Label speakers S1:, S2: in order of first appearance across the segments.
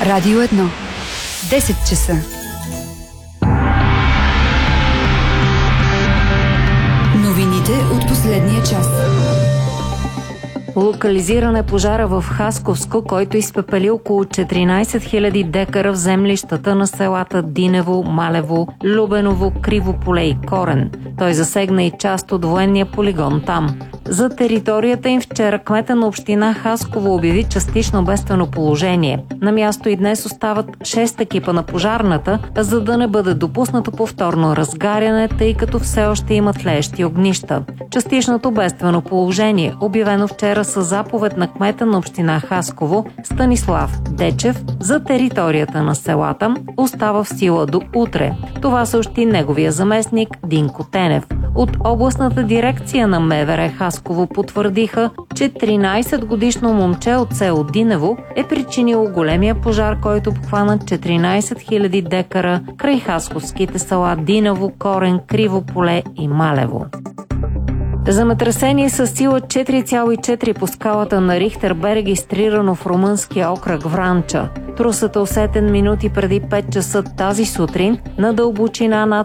S1: Радио 1. 10 часа. Новините от последния час.
S2: Локализиран е пожара в Хасковско, който изпепели около 14 000 декара в землищата на селата Динево, Малево, Любеново, Криво поле и Корен. Той засегна и част от военния полигон там. За територията им вчера кмета на община Хасково обяви частично бедствено положение. На място и днес остават 6 екипа на пожарната, за да не бъде допуснато повторно разгаряне, тъй като все още има тлеещи огнища. Частичното бедствено положение, обявено вчера със заповед на кмета на община Хасково Станислав Дечев за територията на селата, остава в сила до утре. Това съобщи неговия заместник Динко Тенев. От областната дирекция на МВР Хасково потвърдиха, че 13-годишно момче от село Динево е причинило големия пожар, който обхвана 14 000 декара край хасковските села Динево, Корен, Криво поле и Малево. Земетресение с сила 4,4 по скалата на Рихтер бе регистрирано в румънския окръг Вранча. Трусът е усетен минути преди 5 часа тази сутрин на дълбочина над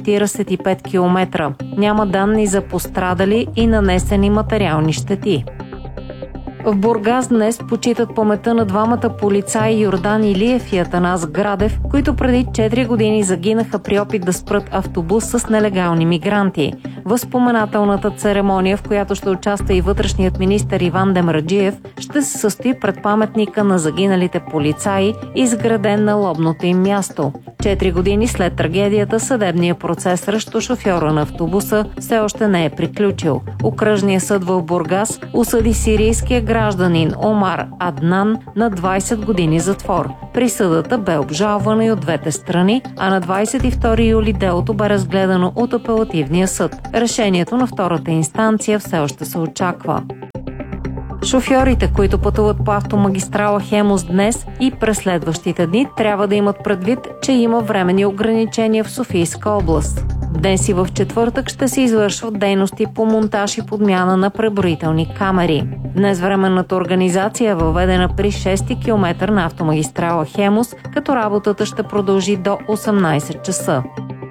S2: 145 км. Няма данни за пострадали и нанесени материални щети. В Бургас днес почитат паметта на двамата полицаи Йордан Илиев и Атанас Градев, които преди 4 години загинаха при опит да спрат автобус с нелегални мигранти. Възпоменателната церемония, в която ще участва и вътрешният министър Иван Демраджиев, ще се състои пред паметника на загиналите полицаи, изграден на лобното им място. 4 години след трагедията съдебният процес срещу шофьора на автобуса все още не е приключил. Окръжният съд в Бургас осъди сирийския гражданин Омар Аднан на 20 години затвор. Присъдата бе обжалвана и от двете страни, а на 22 юли делото бе разгледано от апелативния съд. Решението на втората инстанция все още се очаква. Шофьорите, които пътуват по автомагистрала Хемус днес и през следващите дни, трябва да имат предвид, че има временни ограничения в Софийска област. Днес и в четвъртък ще се извършват дейности по монтаж и подмяна на преброителни камери. Днес временната организация е въведена при 6-ти километър на автомагистрала Хемус, като работата ще продължи до 18 часа.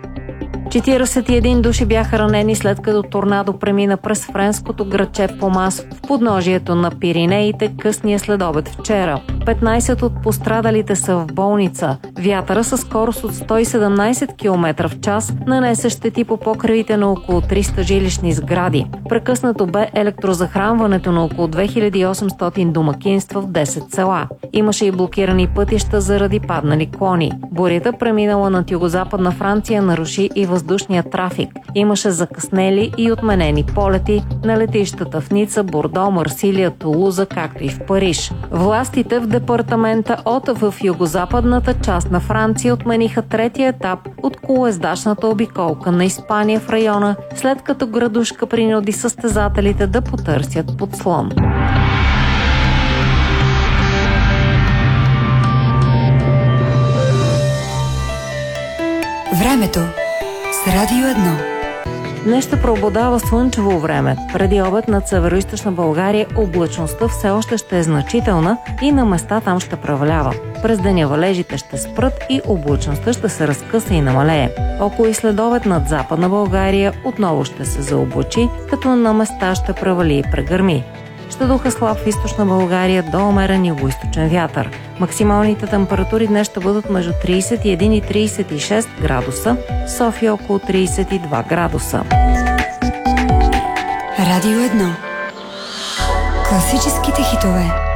S2: 41 души бяха ранени след като торнадо премина през френското градче Помас в подножието на Пиринеите късния следобед вчера. 15 от пострадалите са в болница. Вятъра със скорост от 117 км в час нанесе щети по покривите на около 300 жилищни сгради. Прекъснато бе електрозахранването на около 2800 домакинства в 10 села. Имаше и блокирани пътища заради паднали клони. Бурята, преминала над югозападна Франция, наруши и въздушния трафик. Имаше закъснели и отменени полети на летищата в Ница, Бордо, Марсилия, Тулуза, както и в Париж. Властите в департамента в югозападната част на Франция отмениха третия етап от колоездачната обиколка на Испания в района, след като градушка принуди състезателите да потърсят подслон.
S1: Времето с Радио 1.
S2: Днес ще преобладава слънчево време. Преди обед над североизточна България облачността все още ще е значителна и на места там ще превалява. През деня валежите ще спрат и облачността ще се разкъса и намалее. Около и следобед над западна България отново ще се заоблачи, като на места ще превали и прегърми. Ще духа слаб в източна България до умерен югоизточен вятър. Максималните температури днес ще бъдат между 31 и 36 градуса, в София около 32 градуса.
S1: Радио 1. Класическите хитове.